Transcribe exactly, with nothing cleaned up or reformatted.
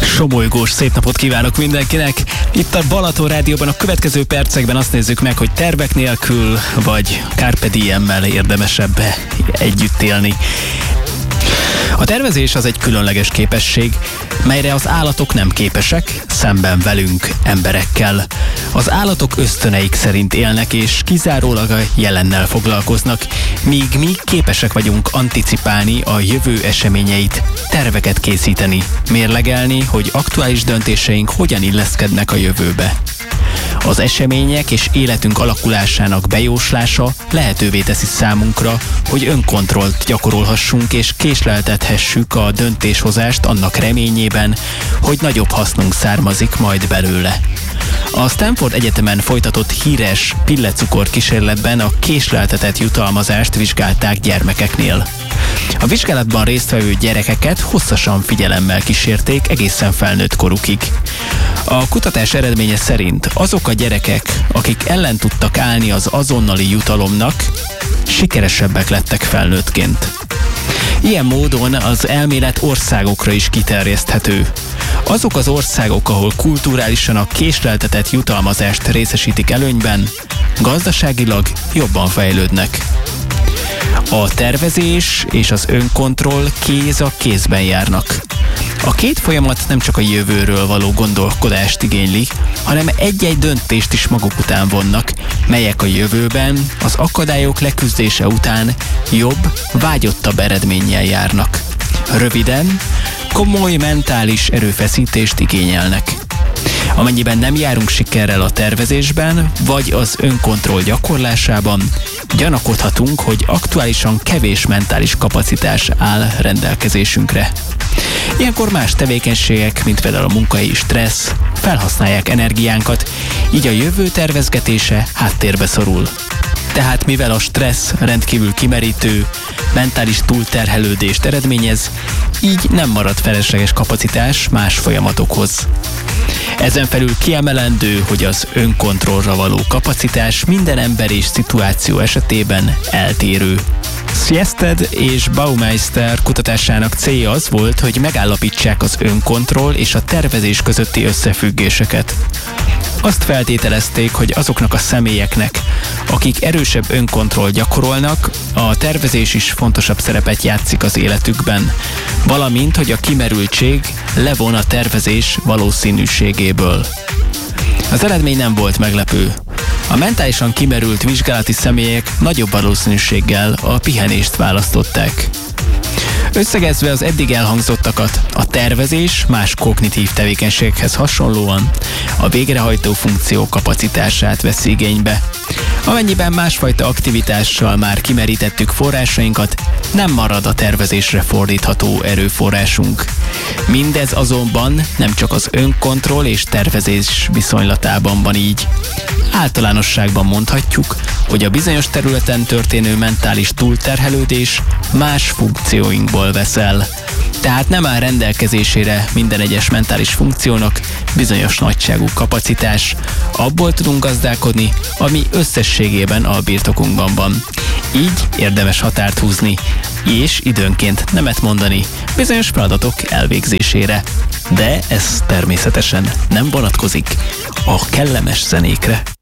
Somolygós szép napot kívánok mindenkinek! Itt a Balaton Rádióban a következő percekben azt nézzük meg, hogy tervek nélkül vagy carpe diemmel érdemesebb együtt élni. A tervezés az egy különleges képesség, melyre az állatok nem képesek, szemben velünk, emberekkel. Az állatok ösztöneik szerint élnek és kizárólag a jelennel foglalkoznak, míg mi képesek vagyunk anticipálni a jövő eseményeit, terveket készíteni, mérlegelni, hogy aktuális döntéseink hogyan illeszkednek a jövőbe. Az események és életünk alakulásának bejóslása lehetővé teszi számunkra, hogy önkontrollt gyakorolhassunk és késleltethessük a döntéshozást annak reményében, hogy nagyobb hasznunk származik majd belőle. A Stanford Egyetemen folytatott híres pillecukor kísérletben a késleltetett jutalmazást vizsgálták gyermekeknél. A vizsgálatban résztvevő gyerekeket hosszasan figyelemmel kísérték egészen felnőtt korukig. A kutatás eredménye szerint azok a gyerekek, akik ellen tudtak állni az azonnali jutalomnak, sikeresebbek lettek felnőttként. Ilyen módon az elmélet országokra is kiterjeszthető. Azok az országok, ahol kulturálisan a késleltetett jutalmazást részesítik előnyben, gazdaságilag jobban fejlődnek. A tervezés és az önkontroll kéz a kézben járnak. A két folyamat nem csak a jövőről való gondolkodást igényli, hanem egy-egy döntést is maguk után vonnak, melyek a jövőben, az akadályok leküzdése után jobb, vágyottabb eredménnyel járnak. Röviden, komoly mentális erőfeszítést igényelnek. Amennyiben nem járunk sikerrel a tervezésben, vagy az önkontroll gyakorlásában, gyanakodhatunk, hogy aktuálisan kevés mentális kapacitás áll rendelkezésünkre. Ilyenkor más tevékenységek, mint például a munkai stressz, felhasználják energiánkat, így a jövő tervezgetése háttérbe szorul. Tehát mivel a stressz rendkívül kimerítő, mentális túlterhelődést eredményez, így nem marad felesleges kapacitás más folyamatokhoz. Ezen felül kiemelendő, hogy az önkontrollra való kapacitás minden ember és szituáció esetében eltérő. Sjöstedt és Baumeister kutatásának célja az volt, hogy megállapítsák az önkontroll és a tervezés közötti összefüggéseket. Azt feltételezték, hogy azoknak a személyeknek, akik erősebb önkontroll gyakorolnak, a tervezés is fontosabb szerepet játszik az életükben, valamint, hogy a kimerültség levon a tervezés valószínűségéből. Az eredmény nem volt meglepő. A mentálisan kimerült vizsgálati személyek nagyobb valószínűséggel a pihenést választották. Összegezve az eddig elhangzottakat, a tervezés más kognitív tevékenységhez hasonlóan a végrehajtó funkció kapacitását veszi igénybe. Amennyiben másfajta aktivitással már kimerítettük forrásainkat, nem marad a tervezésre fordítható erőforrásunk. Mindez azonban nem csak az önkontroll és tervezés viszonylatában van így. Általánosságban mondhatjuk, hogy a bizonyos területen történő mentális túlterhelődés más funkcióinkból vesz el. Tehát nem áll rendelkezésére minden egyes mentális funkciónak bizonyos nagyságú kapacitás. Abból tudunk gazdálkodni, ami összességében a birtokunkban van. Így érdemes határt húzni, és időnként nemet mondani bizonyos feladatok elvégzésére. De ez természetesen nem vonatkozik a kellemes zenékre.